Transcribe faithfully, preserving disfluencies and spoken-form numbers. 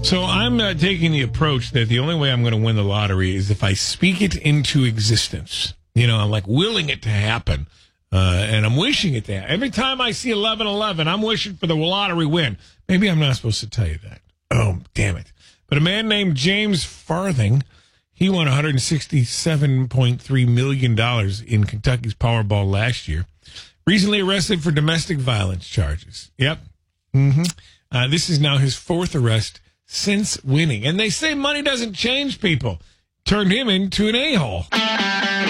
So I'm uh, taking the approach that the only way I'm going to win the lottery is if I speak it into existence. You know, I'm like willing it to happen, uh, and I'm wishing it to happen. Every time I see eleven eleven, I'm wishing for the lottery win. Maybe I'm not supposed to tell you that. Oh, damn it. But a man named James Farthing, he won one hundred sixty-seven point three million dollars in Kentucky's Powerball last year. Recently arrested for domestic violence charges. Yep. Mm-hmm. Uh, this is now his fourth arrest since winning. And they say money doesn't change people. Turned him into an a-hole.